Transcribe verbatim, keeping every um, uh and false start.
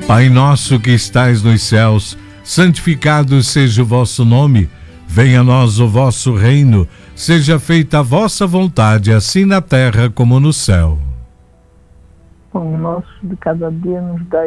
Pai nosso que estais nos céus, santificado seja o vosso nome. Venha a nós o vosso reino. Seja feita a vossa vontade, assim na terra como no céu. Pão nosso de cada dia nos dai